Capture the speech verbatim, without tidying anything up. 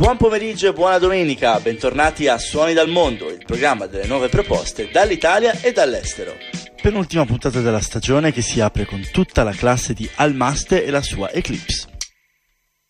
Buon pomeriggio e buona domenica, bentornati a Suoni dal Mondo, il programma delle nuove proposte dall'Italia e dall'estero. Penultima puntata della stagione che si apre con tutta la classe di Almaste e la sua Eclipse.